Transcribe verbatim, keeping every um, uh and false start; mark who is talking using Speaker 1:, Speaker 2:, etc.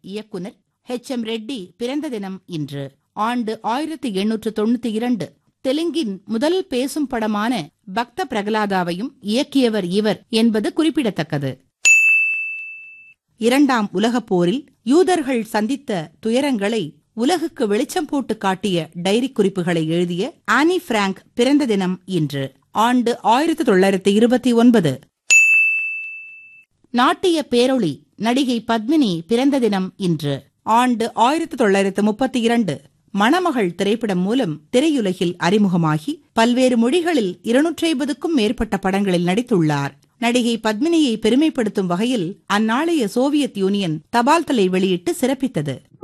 Speaker 1: இயக்குனர் H M Reddy பிறந்த தினம் இன்று. ஆண்டு ஆயிரத்தி எண்ணூற்று தொண்ணூத்தி இரண்டு. தெலுங்கின் முதல் பேசும் படமான பக்த பிரகலாதாவையும் இயக்கியவர் இவர் என்பது குறிப்பிடத்தக்கது. இரண்டாம் உலகப் போரில் யூதர்கள் சந்தித்த துயரங்களை உலகுக்கு வெளிச்சம் போட்டு காட்டிய டைரி குறிப்புகளை எழுதிய ஆனி பிராங்க் பிறந்த தினம் இன்று. ஆண்டு ஆயிரத்தி தொள்ளாயிரத்தி இருபத்தி ஒன்பது. நாட்டிய பேரொளி நடிகை பத்மினி பிறந்த தினம் இன்று. ஆண்டு ஆயிரத்தி தொள்ளாயிரத்து முப்பத்தி இரண்டு. மணமகள் திரைப்படம் மூலம் திரையுலகில் அறிமுகமாகி பல்வேறு மொழிகளில் இருநூற்றி ஐம்பதுக்கும் மேற்பட்ட படங்களில் நடித்துள்ளார். நடிகை பத்மினியை பெருமைப்படுத்தும் வகையில் அந்நாளைய சோவியத் யூனியன் தபால் தலை வெளியிட்டு சிறப்பித்தது.